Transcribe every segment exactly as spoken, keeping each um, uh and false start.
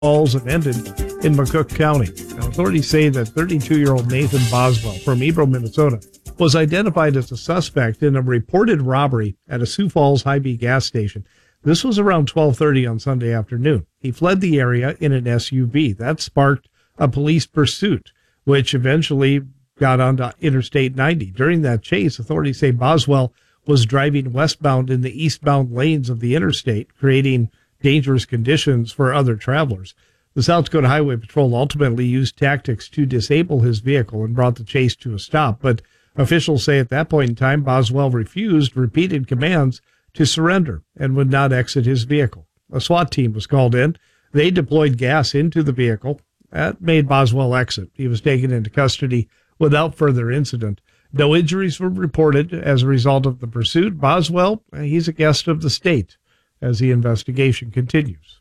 Falls and ended in McCook County. Now, authorities say that thirty-two-year-old Nathan Boswell from Ebro, Minnesota, was identified as a suspect in a reported robbery at a Sioux Falls Hy-Vee gas station. This was around twelve thirty on Sunday afternoon. He fled the area in an S U V. That sparked a police pursuit, which eventually got onto Interstate ninety. During that chase, authorities say Boswell was driving westbound in the eastbound lanes of the interstate, creating dangerous conditions for other travelers. The South Dakota Highway Patrol ultimately used tactics to disable his vehicle and brought the chase to a stop, but officials say at that point in time, Boswell refused repeated commands to surrender and would not exit his vehicle. A SWAT team was called in. They deployed gas into the vehicle. That made Boswell exit. He was taken into custody without further incident. No injuries were reported as a result of the pursuit. Boswell, he's a guest of the state as the investigation continues.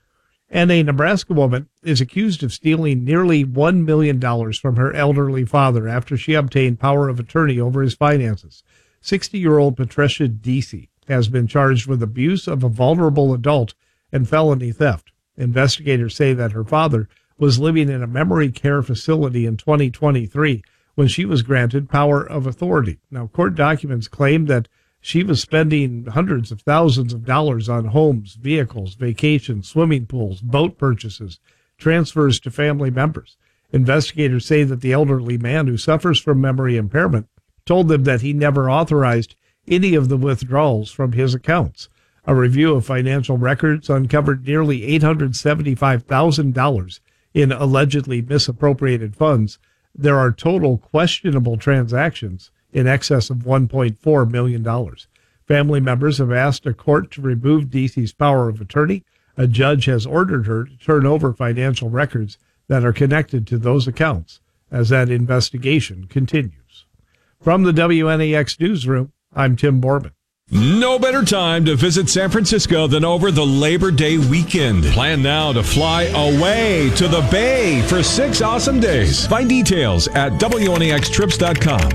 And a Nebraska woman is accused of stealing nearly one million dollars from her elderly father after she obtained power of attorney over his finances. sixty-year-old Patricia Deasy has been charged with abuse of a vulnerable adult and felony theft. Investigators say that her father was living in a memory care facility in twenty twenty-three when she was granted power of authority. Now, court documents claim that she was spending hundreds of thousands of dollars on homes, vehicles, vacations, swimming pools, boat purchases, transfers to family members. Investigators say that the elderly man, who suffers from memory impairment, told them that he never authorized any of the withdrawals from his accounts. A review of financial records uncovered nearly eight hundred seventy-five thousand dollars in allegedly misappropriated funds. There are total questionable transactions in excess of one point four million dollars. Family members have asked a court to remove Deasy's power of attorney. A judge has ordered her to turn over financial records that are connected to those accounts as that investigation continues. From the W N A X newsroom, I'm Tim Borman. No better time to visit San Francisco than over the Labor Day weekend. Plan now to fly away to the Bay for six awesome days. Find details at W N A X trips dot com.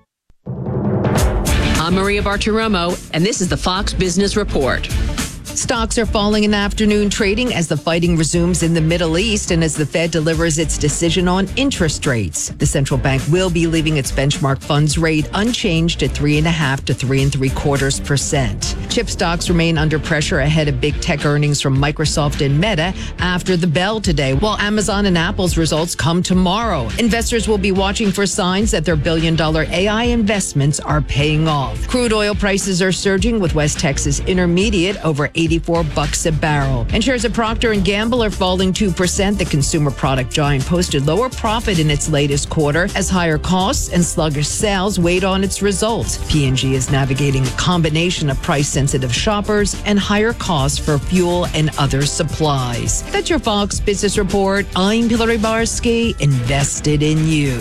I'm Maria Bartiromo, and this is the Fox Business Report. Stocks are falling in afternoon trading as the fighting resumes in the Middle East and as the Fed delivers its decision on interest rates. The central bank will be leaving its benchmark funds rate unchanged at three and a half to three and three quarters percent. Chip stocks remain under pressure ahead of big tech earnings from Microsoft and Meta after the bell today, while Amazon and Apple's results come tomorrow. Investors will be watching for signs that their billion dollar A I investments are paying off. Crude oil prices are surging with West Texas Intermediate over eighty-four bucks a barrel. And shares of Procter and Gamble are falling two percent. The consumer product giant posted lower profit in its latest quarter as higher costs and sluggish sales weighed on its results. P and G is navigating a combination of price-sensitive shoppers and higher costs for fuel and other supplies. That's your Fox Business Report. I'm Hillary Barsky, invested in you.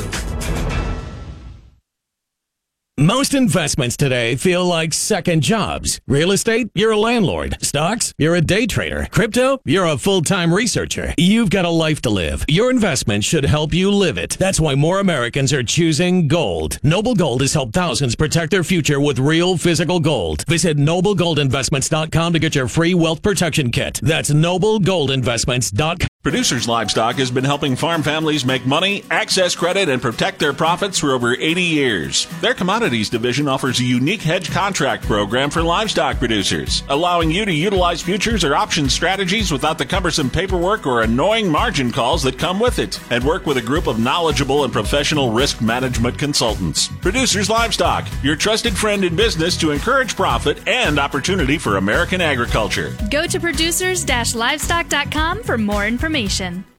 Most investments today feel like second jobs. Real estate, you're a landlord. Stocks, you're a day trader. Crypto, you're a full-time researcher. You've got a life to live. Your investment should help you live it. That's why more Americans are choosing gold. Noble Gold has helped thousands protect their future with real physical gold. Visit noble gold investments dot com to get your free wealth protection kit. That's noble gold investments dot com. Producers Livestock has been helping farm families make money, access credit, and protect their profits for over eighty years. Their commodities division offers a unique hedge contract program for livestock producers, allowing you to utilize futures or option strategies without the cumbersome paperwork or annoying margin calls that come with it, and work with a group of knowledgeable and professional risk management consultants. Producers Livestock, your trusted friend in business to encourage profit and opportunity for American agriculture. Go to producers livestock dot com for more information.